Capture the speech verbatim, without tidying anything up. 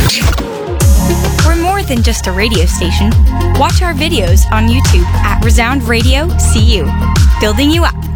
We're more than just a radio station. Watch our videos on YouTube at Resound Radio C U, building you up.